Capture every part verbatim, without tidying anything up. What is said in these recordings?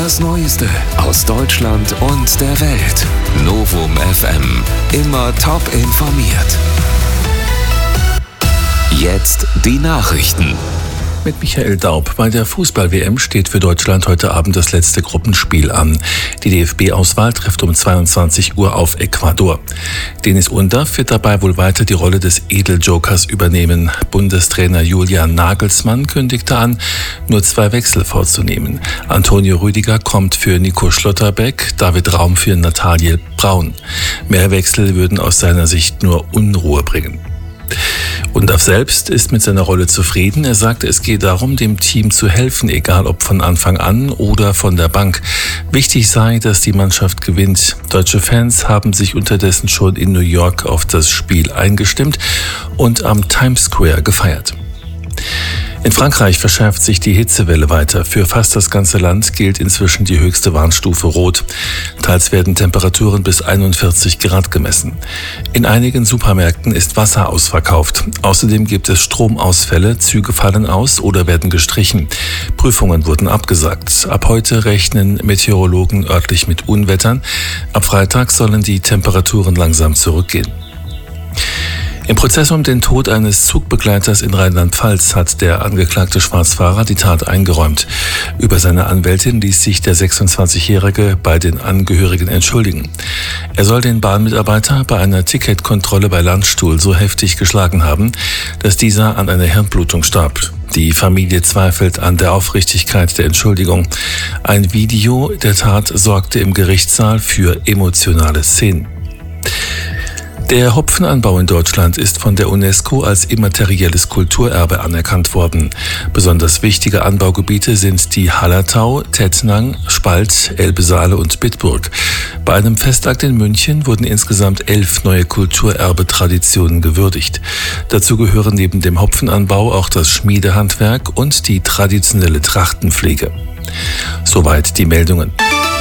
Das Neueste aus Deutschland und der Welt. Novum F M. Immer top informiert. Jetzt die Nachrichten. Mit Michael Daub. Bei der Fußball-W M steht für Deutschland heute Abend das letzte Gruppenspiel an. Die D F B-Auswahl trifft um zweiundzwanzig Uhr auf Ecuador. Deniz Undav wird dabei wohl weiter die Rolle des Edeljokers übernehmen. Bundestrainer Julian Nagelsmann kündigte an, nur zwei Wechsel vorzunehmen. Antonio Rüdiger kommt für Nico Schlotterbeck, David Raum für Nathaniel Braun. Mehr Wechsel würden aus seiner Sicht nur Unruhe bringen. Undav selbst ist mit seiner Rolle zufrieden. Er sagte, es gehe darum, dem Team zu helfen, egal ob von Anfang an oder von der Bank. Wichtig sei, dass die Mannschaft gewinnt. Deutsche Fans haben sich unterdessen schon in New York auf das Spiel eingestimmt und am Times Square gefeiert. In Frankreich verschärft sich die Hitzewelle weiter. Für fast das ganze Land gilt inzwischen die höchste Warnstufe Rot. Teils werden Temperaturen bis einundvierzig Grad gemessen. In einigen Supermärkten ist Wasser ausverkauft. Außerdem gibt es Stromausfälle, Züge fallen aus oder werden gestrichen. Prüfungen wurden abgesagt. Ab heute rechnen Meteorologen örtlich mit Unwettern. Ab Freitag sollen die Temperaturen langsam zurückgehen. Im Prozess um den Tod eines Zugbegleiters in Rheinland-Pfalz hat der angeklagte Schwarzfahrer die Tat eingeräumt. Über seine Anwältin ließ sich der sechsundzwanzigjährige bei den Angehörigen entschuldigen. Er soll den Bahnmitarbeiter bei einer Ticketkontrolle bei Landstuhl so heftig geschlagen haben, dass dieser an einer Hirnblutung starb. Die Familie zweifelt an der Aufrichtigkeit der Entschuldigung. Ein Video der Tat sorgte im Gerichtssaal für emotionale Szenen. Der Hopfenanbau in Deutschland ist von der UNESCO als immaterielles Kulturerbe anerkannt worden. Besonders wichtige Anbaugebiete sind die Hallertau, Tettnang, Spalt, Elbe-Saale und Bitburg. Bei einem Festakt in München wurden insgesamt elf neue Kulturerbe-Traditionen gewürdigt. Dazu gehören neben dem Hopfenanbau auch das Schmiedehandwerk und die traditionelle Trachtenpflege. Soweit die Meldungen.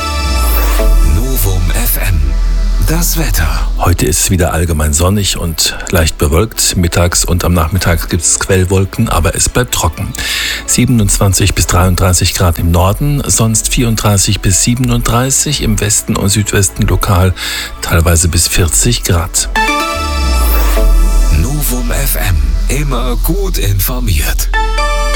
Novum F M. Das Wetter. Heute ist es wieder allgemein sonnig und leicht bewölkt. Mittags und am Nachmittag gibt es Quellwolken, aber es bleibt trocken. siebenundzwanzig bis dreiunddreißig Grad im Norden, sonst vierunddreißig bis siebenunddreißig, im Westen und Südwesten lokal teilweise bis vierzig Grad. Novum F M. Immer gut informiert.